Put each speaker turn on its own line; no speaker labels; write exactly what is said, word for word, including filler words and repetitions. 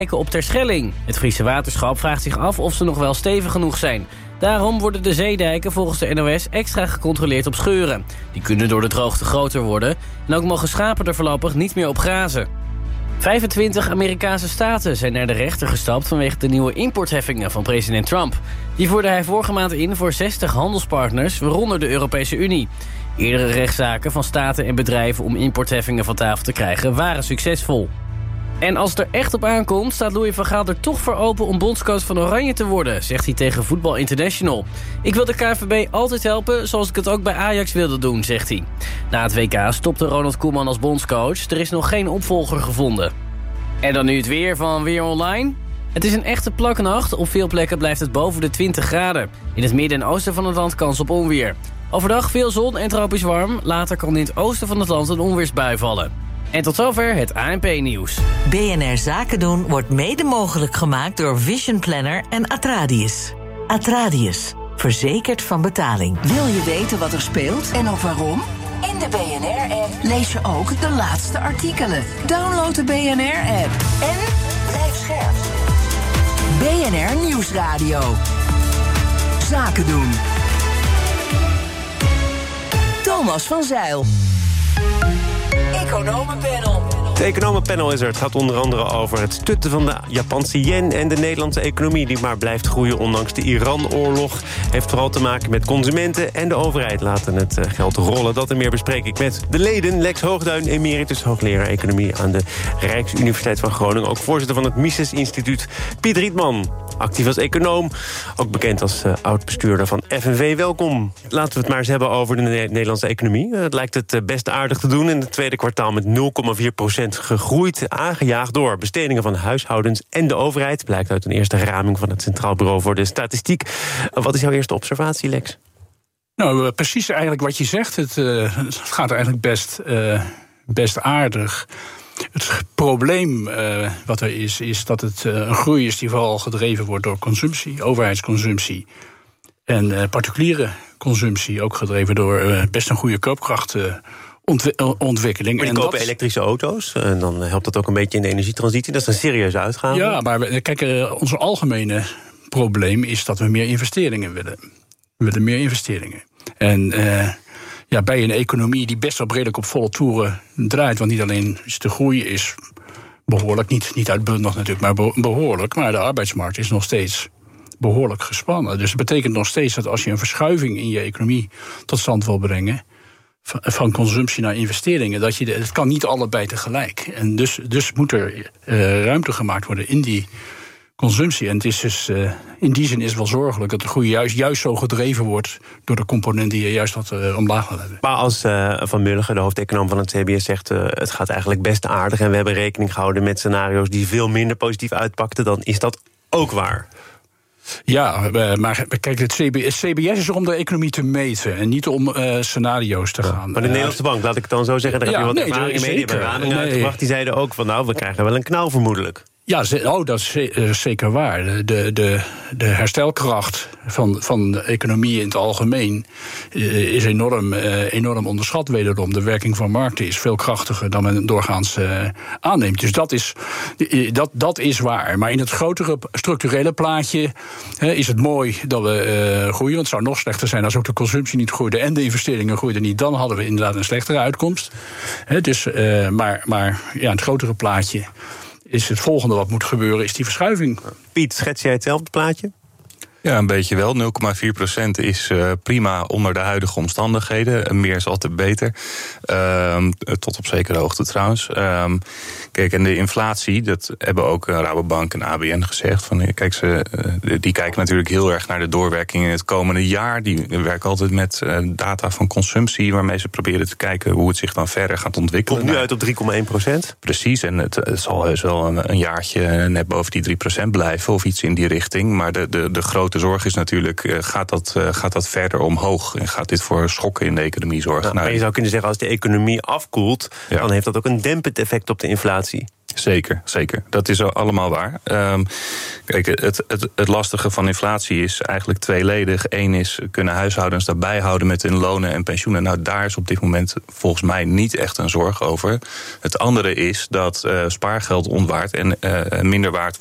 op Terschelling. Het Friese waterschap vraagt zich af of ze nog wel stevig genoeg zijn. Daarom worden de zeedijken volgens de N O S extra gecontroleerd op scheuren. Die kunnen door de droogte groter worden en ook mogen schapen er voorlopig niet meer op grazen. vijfentwintig Amerikaanse staten zijn naar de rechter gestapt vanwege de nieuwe importheffingen van president Trump. Die voerde hij vorige maand in voor zestig handelspartners, waaronder de Europese Unie. Eerdere rechtszaken van staten en bedrijven om importheffingen van tafel te krijgen waren succesvol. En als het er echt op aankomt, staat Louis van Gaal er toch voor open om bondscoach van Oranje te worden, zegt hij tegen Voetbal International. Ik wil de K N V B altijd helpen, zoals ik het ook bij Ajax wilde doen, zegt hij. Na het W K stopte Ronald Koeman als bondscoach. Er is nog geen opvolger gevonden. En dan nu het weer van Weer Online. Het is een echte plaknacht. Op veel plekken blijft het boven de twintig graden. In het midden en oosten van het land kans op onweer. Overdag veel zon en tropisch warm. Later kan in het oosten van het land een onweersbui vallen. En tot zover het A N P-nieuws.
B N R Zaken doen wordt mede mogelijk gemaakt door Vision Planner en Atradius. Atradius, verzekerd van betaling.
Wil je weten wat er speelt en ook waarom? In de B N R-app lees je ook de laatste artikelen. Download de B N R-app en blijf scherp. B N R Nieuwsradio. Zaken doen. Thomas van Zijl. Economenpanel.
Het economenpanel is er. Het gaat onder andere over het stutten van de Japanse yen en de Nederlandse economie die maar blijft groeien ondanks de Iran-oorlog. Heeft vooral te maken met consumenten en de overheid laten het geld rollen. Dat en meer bespreek ik met de leden. Lex Hoogduin, emeritus hoogleraar economie aan de Rijksuniversiteit van Groningen. Ook voorzitter van het Mises Instituut. Piet Rietman, actief als econoom. Ook bekend als uh, oud-bestuurder van F N V. Welkom. Laten we het maar eens hebben over de ne- Nederlandse economie. Uh, het lijkt het uh, best aardig te doen in het tweede kwartaal met nul komma vier procent gegroeid, aangejaagd door bestedingen van huishoudens en de overheid. Blijkt uit een eerste raming van het Centraal Bureau voor de Statistiek. Uh, wat is jouw eerste observatie, Lex?
Nou, uh, precies eigenlijk wat je zegt. Het, uh, het gaat eigenlijk best, uh, best aardig. Het probleem uh, wat er is, is dat het uh, een groei is die vooral gedreven wordt door consumptie, overheidsconsumptie. En uh, particuliere consumptie, ook gedreven door uh, best een goede koopkracht. Uh, ontwikkeling.
Maar die
en
kopen
dat
elektrische auto's en dan helpt dat ook een beetje in de energietransitie. Dat is een serieuze uitgave.
Ja, maar we, kijk, uh, ons algemene probleem is dat we meer investeringen willen. We willen meer investeringen. En uh, ja, bij een economie die best wel redelijk op volle toeren draait, want niet alleen is de groei is behoorlijk, niet, niet uitbundig natuurlijk, maar behoorlijk, maar de arbeidsmarkt is nog steeds behoorlijk gespannen. Dus dat betekent nog steeds dat als je een verschuiving in je economie tot stand wil brengen, van consumptie naar investeringen, dat je de, het kan niet allebei tegelijk. En dus, dus moet er uh, ruimte gemaakt worden in die consumptie. En het is dus, uh, in die zin is het wel zorgelijk dat de groei juist, juist zo gedreven wordt door de component die je juist wat uh, omlaag wil hebben.
Maar als uh, Van Mulligen, de hoofdeconoom van het C B S, zegt uh, het gaat eigenlijk best aardig en we hebben rekening gehouden met scenario's die veel minder positief uitpakten, dan is dat ook waar.
Ja, maar kijk, het C B S, C B S is er om de economie te meten en niet om uh, scenario's te gaan.
Maar de Nederlandse Bank, laat ik het dan zo zeggen, daar
ja,
heb je wat
nee,
ervaring mee. Die hebben ramingen
nee.
uitgebracht, die zeiden ook van nou, we krijgen wel een knauw vermoedelijk.
Ja, oh, dat is zeker waar. De, de, de herstelkracht van, van de economie in het algemeen is enorm, enorm onderschat wederom. De werking van markten is veel krachtiger dan men doorgaans uh, aanneemt. Dus dat is, dat, dat is waar. Maar in het grotere structurele plaatje uh, is het mooi dat we uh, groeien. Want het zou nog slechter zijn als ook de consumptie niet groeide en de investeringen groeiden niet. Dan hadden we inderdaad een slechtere uitkomst. Uh, dus, uh, maar maar ja, het grotere plaatje is het volgende wat moet gebeuren, is die verschuiving.
Piet, schets jij hetzelfde plaatje?
Ja, een beetje wel. nul komma vier procent is uh, prima onder de huidige omstandigheden. Meer is altijd beter. Um, tot op zekere hoogte trouwens. Um, kijk, en de inflatie, dat hebben ook Rabobank en A B N gezegd. Van, kijk, ze, uh, die kijken natuurlijk heel erg naar de doorwerking in het komende jaar. Die werken altijd met uh, data van consumptie, waarmee ze proberen te kijken hoe het zich dan verder gaat ontwikkelen.
Komt nu uit op drie komma één procent.
Precies, en het, het zal heus wel een, een jaartje net boven die drie procent blijven of iets in die richting. Maar de, de, de grote De zorg is natuurlijk, gaat dat, gaat dat verder omhoog? En gaat dit voor schokken in de economie zorgen?
Nou, maar je zou kunnen zeggen, als de economie afkoelt,
ja.
dan heeft dat ook een dempend effect op de inflatie.
Zeker, zeker. Dat is allemaal waar. Um, kijk, het, het, het lastige van inflatie is eigenlijk tweeledig. Eén is, kunnen huishoudens dat bijhouden met hun lonen en pensioenen? Nou, daar is op dit moment volgens mij niet echt een zorg over. Het andere is dat uh, spaargeld ontwaard en uh, minder waard